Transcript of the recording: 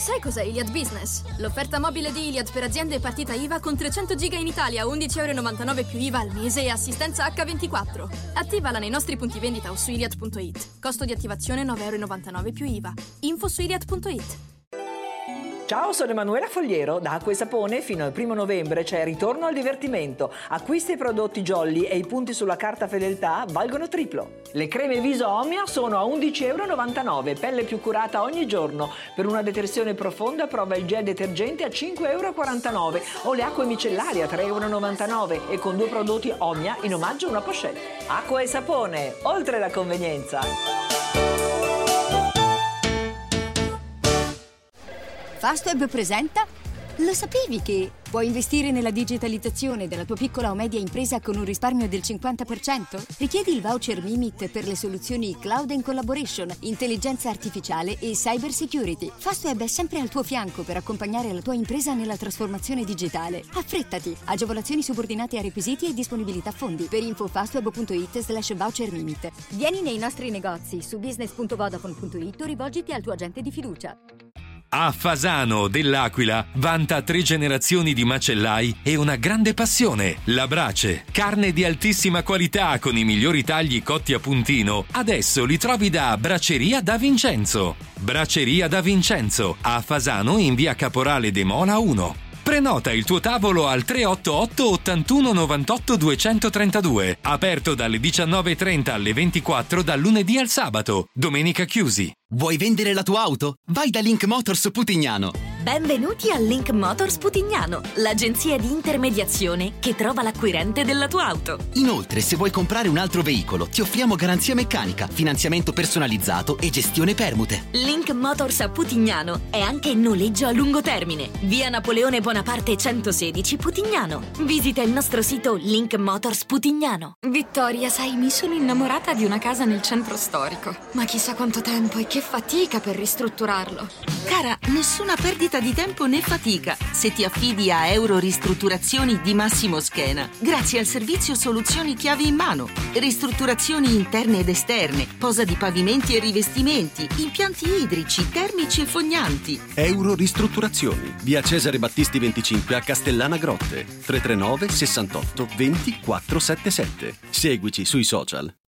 Sai cos'è Iliad Business? L'offerta mobile di Iliad per aziende e partita IVA con 300 giga in Italia, 11,99 € più IVA al mese e assistenza H24. Attivala nei nostri punti vendita o su iliad.it. Costo di attivazione 9,99 € più IVA. Info su iliad.it. Ciao, sono Emanuela Fogliero. Da Acqua e Sapone fino al 1 novembre c'è Ritorno al divertimento. Acquista i prodotti Jolly e i punti sulla carta fedeltà valgono triplo. Le creme viso Omnia sono a 11,99 €, pelle più curata ogni giorno. Per una detersione profonda prova il gel detergente a 5,49 € o le acque micellari a 3,99 € e con 2 prodotti Omnia in omaggio una pochette. Acqua e Sapone, oltre la convenienza. Fastweb presenta? Lo sapevi che puoi investire nella digitalizzazione della tua piccola o media impresa con un risparmio del 50%? Richiedi il voucher Mimit per le soluzioni Cloud and Collaboration, intelligenza artificiale e cyber security. Fastweb è sempre al tuo fianco per accompagnare la tua impresa nella trasformazione digitale. Affrettati! Agevolazioni subordinate a requisiti e disponibilità fondi. Per info fastweb.it/voucher Mimit. Vieni nei nostri negozi su business.vodafone.it o rivolgiti al tuo agente di fiducia. A Fasano dell'Aquila vanta 3 generazioni di macellai e una grande passione, la brace. Carne di altissima qualità con i migliori tagli cotti a puntino. Adesso li trovi da Braceria da Vincenzo. Braceria da Vincenzo, a Fasano in via Caporale de Mola 1. Prenota il tuo tavolo al 388 81 98 232. Aperto dalle 19:30 alle 24 dal lunedì al sabato. Domenica chiusi. Vuoi vendere la tua auto? Vai da Link Motors Putignano. Benvenuti a Link Motors Putignano, l'agenzia di intermediazione che trova l'acquirente della tua auto. Inoltre, se vuoi comprare un altro veicolo, ti offriamo garanzia meccanica, finanziamento personalizzato e gestione permute. Link Motors a Putignano è anche noleggio a lungo termine. Via Napoleone Bonaparte 116 Putignano. Visita il nostro sito Link Motors Putignano. Vittoria, sai, mi sono innamorata di una casa nel centro storico. Ma chissà quanto tempo e che fatica per ristrutturarlo. Cara, nessuna perdita di tempo né fatica se ti affidi a Euro Ristrutturazioni di Massimo Schena. Grazie al servizio Soluzioni Chiavi in Mano. Ristrutturazioni interne ed esterne, posa di pavimenti e rivestimenti, impianti idrici, termici e fognanti. Euro Ristrutturazioni, via Cesare Battisti 25 a Castellana Grotte. 339 68 20 477. Seguici sui social.